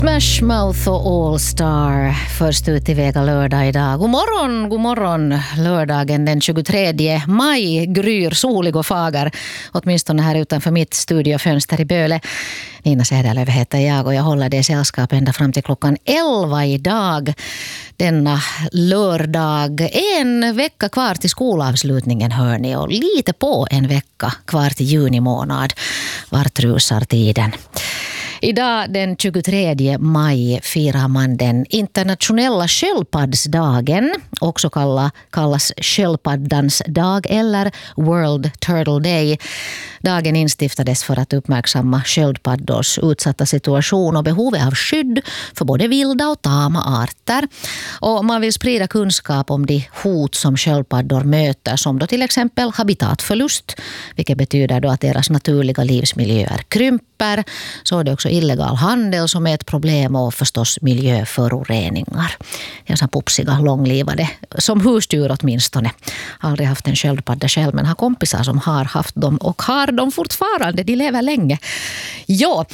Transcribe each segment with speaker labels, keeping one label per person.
Speaker 1: Smash Mouth och All Star först ut i Vega lördag idag. God morgon. Lördagen den 23 maj gryr solig och fager. Åtminstone här utanför mitt studiofönster i Böle. Nina Säderlöv heter jag och jag håller det sällskap ända fram till klockan 11 idag. Denna lördag. En vecka kvar till skolavslutningen hör ni och lite på en vecka kvar till juni månad. Vart rusar tiden? Idag den 23 maj firar man den internationella sköldpaddsdagen, också kallas sköldpaddans dag eller World Turtle Day. Dagen instiftades för att uppmärksamma sköldpaddors utsatta situation och behovet av skydd för både vilda och tama arter. Och man vill sprida kunskap om de hot som sköldpaddor möter, som då till exempel habitatförlust, vilket betyder då att deras naturliga livsmiljöer krymper. Så är det också illegal handel som är ett problem och förstås miljöföroreningar. Jag är popsiga, långlivade, som husdjur åtminstone. Aldrig haft en sköldpadda själv, men har kompisar som har haft dem och har dem fortfarande. De lever länge. Ja,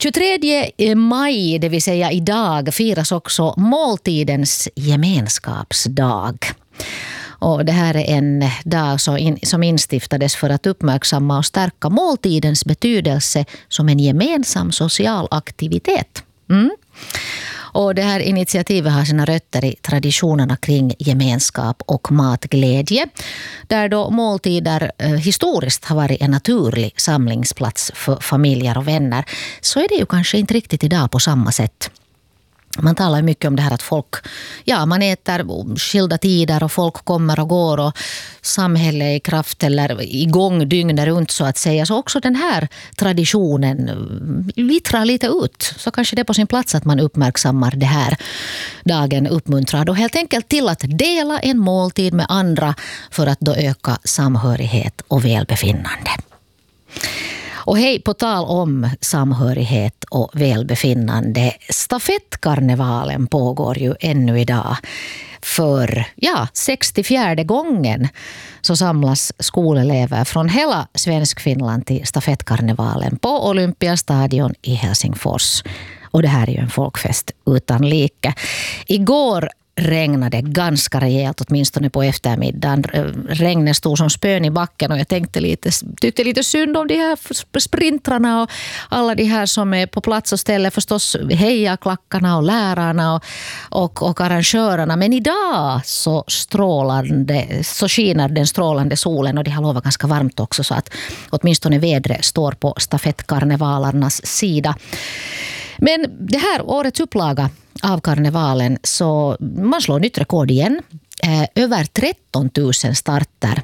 Speaker 1: 23 maj, det vill säga idag, firas också måltidens gemenskapsdag. Och det här är en dag som instiftades för att uppmärksamma och stärka måltidens betydelse som en gemensam social aktivitet. Och det här initiativet har sina rötter i traditionerna kring gemenskap och matglädje. Där då måltider historiskt har varit en naturlig samlingsplats för familjer och vänner. Så är det ju kanske inte riktigt idag på samma sätt. Man talar mycket om det här att man äter skilda tider och folk kommer och går och samhället är i kraft eller igång dygnet runt så att säga. Så också den här traditionen vittrar lite ut. Så kanske det är på sin plats att man uppmärksammar det här. Dagen uppmuntrar då helt enkelt till att dela en måltid med andra för att då öka samhörighet och välbefinnande. Och hej, på tal om samhörighet och välbefinnande, stafettkarnevalen pågår ju ännu idag. För 64:e gången så samlas skolelever från hela Svenskfinland till stafettkarnevalen på Olympiastadion i Helsingfors. Och det här är ju en folkfest utan like. Igår regnade ganska rejält, åtminstone på eftermiddagen. Regnet stod som spön i backen och jag tyckte lite synd om de här sprintrarna och alla de här som är på plats och ställer förstås hejaklackarna och lärarna och arrangörerna. Men idag så skiner den strålande solen och det har lovat ganska varmt också så att åtminstone vädret står på stafettkarnevalarnas sida. Men det här årets upplaga av karnevalen så man slår nytt rekord igen. Över 13 000 starter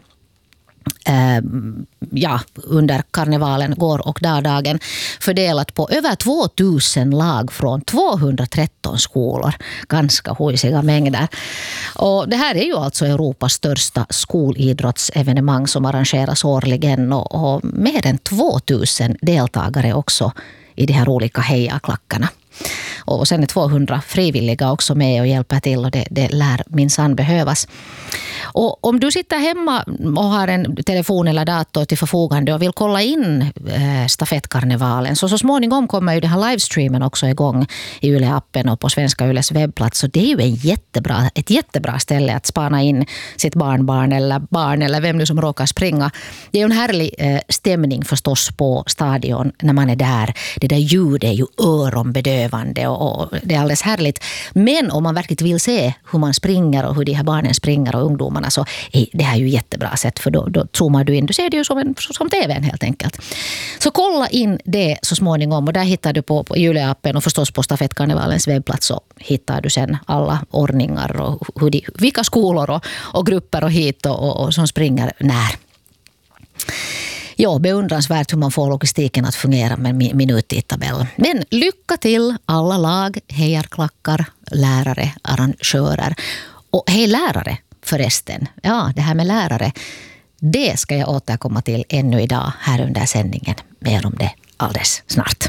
Speaker 1: under karnevalen går och dagen fördelat på över 2 000 lag från 213 skolor. Ganska hojsiga mängder. Och det här är ju alltså Europas största skolidrottsevenemang som arrangeras årligen och mer än 2 000 deltagare också i de här olika hejaklackarna. Och sen är 200 frivilliga också med och hjälper till och det lär minsann behövas. Och om du sitter hemma och har en telefon eller dator till förfogande och vill kolla in stafettkarnevalen så småningom kommer ju den här livestreamen också igång i Yle-appen och på Svenska Yles webbplats. Så det är ju ett jättebra ställe att spana in sitt barnbarn eller barn eller vem nu som råkar springa. Det är ju en härlig stämning förstås på stadion när man är där. Det där ljudet är ju öronbedövande och det är alldeles härligt. Men om man verkligen vill se hur man springer och hur de här barnen springer och ungdomarna så är det här ju jättebra sätt för då zoomar du in. Du ser det ju som tvn helt enkelt. Så kolla in det så småningom och där hittar du på Yle-appen och förstås på stafettkarnevalens webbplats så hittar du sen alla ordningar och vilka skolor och grupper och hit och som springer när. Ja, beundransvärt hur man får logistiken att fungera med minuttidtabell. Men lycka till alla lag, hejarklackar, lärare, arrangörer. Och hej lärare förresten. Ja, det här med lärare, det ska jag återkomma till ännu idag här under sändningen. Mer om det alldeles snart.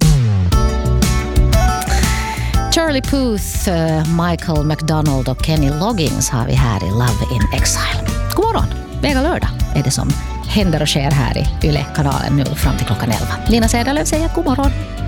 Speaker 1: Charlie Puth, Michael McDonald och Kenny Loggins har vi här i Love in Exile. God morgon, Vega lördag är det som händer och sker här i Yle-kanalen nu fram till klockan 11. Nina Säderlöv säger god morgon.